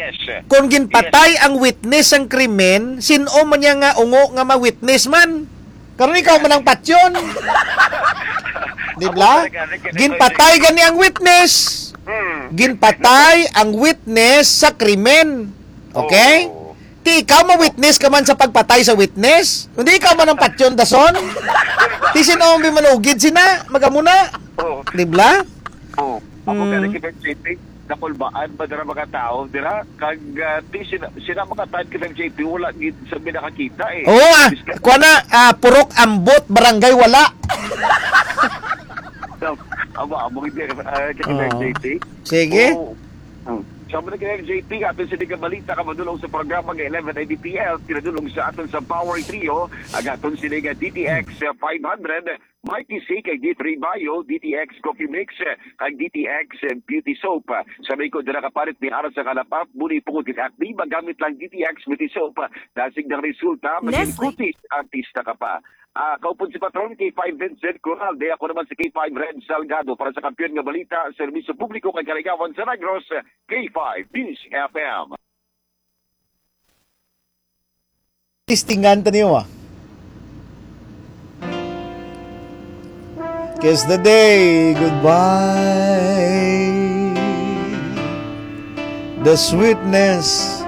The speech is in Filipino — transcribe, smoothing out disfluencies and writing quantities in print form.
Yes. Kung ginpatay ang witness ang krimen, sino man niya nga ungo nga ma-witness man? Karon ikaw man ang patyon. Di ba? Ginpatay gani ang witness. Ginpatay ang witness sa krimen. Okay? Oh. Ti ikaw ma-witness ka man sa pagpatay sa witness? Hindi ikaw man ang patyon dason? Ti sino ang bimanugid sina? Magamuna. Oh. Di ba? Oh. Ako kaya kita JP, nakulbaan ba dira mga tao, dira? Kag di sila mga tao kita JP, wala gid sa nakakita eh. Oo, kuha na, purok ambot, barangay wala. Amo hindi kita JP. Sige. Sabi na kaya JP, aton sa diga balita ka madulong sa programa ng 11 IDPL, tinadulong sa aton sa Power Trio, agaton sila nga DTX 500, Mighty C kay D3 Bio, DTX Coffee Mix, kay DTX Beauty Soap. Sabi ko, dala kapalit ni Aras sa kalapap, muli po kung active, magamit lang DTX Beauty Soap. Dasig ng resulta, maging kutis, artista ka pa. Kaupon si Patron K5 Vincent Corralde, ako naman si K5 Red Salgado para sa kampiyon nga balita, serbisyo publiko kay Kaligawan sa Negros, K5 Peace FM. Tistingan ta niyo Kiss the day, goodbye. The sweetness